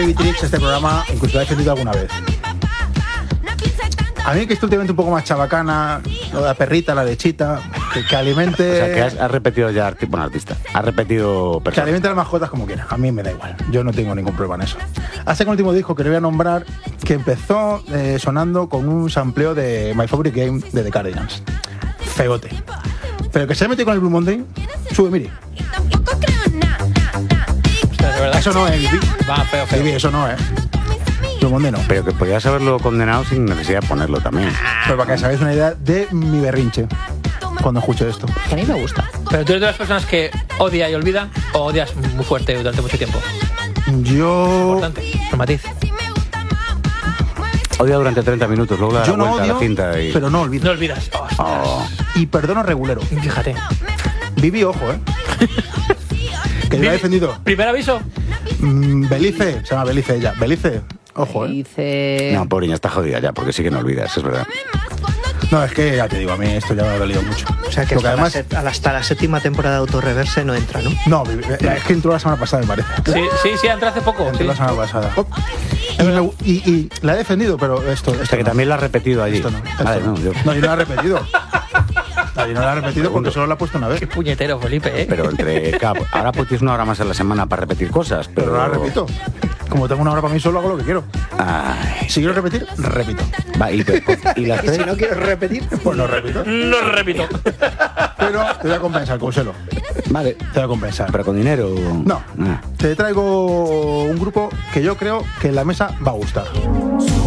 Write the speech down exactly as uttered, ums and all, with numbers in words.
Vitrix este programa incluso lo ha defendido alguna vez. A mí que estoy últimamente un poco más chabacana, lo de la perrita, la lechita, que, que alimente... O sea, que has, has repetido ya, arti- bueno, artista, has repetido... Que alimente a las mascotas como quiera. A mí me da igual, yo no tengo ningún problema en eso. Hace que el último disco que le voy a nombrar, que empezó eh, sonando con un sampleo de My Favorite Game de The Cardigans. Feote. Pero que se ha metido con el Blue Monday, sube, mire. Ostras, de verdad. Eso no es, Vivi. Va, feo, feo. Vivi, eso no es. Blue Monday no. Pero que podías haberlo condenado sin necesidad de ponerlo también. Pero para que os hagáis una idea de mi berrinche cuando escucho esto. A mí me gusta. Pero tú eres de las personas que odia y olvida o odias muy fuerte durante mucho tiempo. Yo... Importante, el matiz. Odia durante treinta minutos, luego le da Yo la no vuelta a odio, la cinta y... pero no olvido. No olvidas. Oh, Oh. Y perdono regulero. fíjate. Vivi, ojo, ¿eh? Que yo la he defendido. Primer aviso. Mm, Belice, se llama Belice ella. Belice, ojo, ¿eh? Dice... No, pobre, ya está jodida ya, porque sí que no olvidas, es verdad. No, es que ya te digo, a mí esto ya me ha dolido mucho. O sea que Porque hasta, además... la, set- hasta la séptima temporada de Autorreverse no entra, ¿no? No, Vivi, es que entró la semana pasada, me parece. Sí, sí, sí, entró hace poco. Entró Sí. la semana pasada. Y, me- y, y la he defendido, pero esto... O esto sea, que no. también lo has repetido allí. Esto no. Esto Vale, no. no, yo... No, yo no la he repetido. No, yo no la he repetido porque solo la he puesto una vez. Qué puñetero, Felipe, ¿eh? Pero entre... Claro, ahora pues tienes una hora más a la semana para repetir cosas, pero... Pero no la repito. Como tengo una hora para mí solo, hago lo que quiero. Ay, Si quiero repetir, repito. va, y, y las Y tres... si no quieres repetir, Pues no repito. No repito. Pero te voy a compensar, Conselo. Vale, Te voy a compensar. pero con dinero... No, Ah. te traigo un grupo que yo creo que en la mesa va a gustar.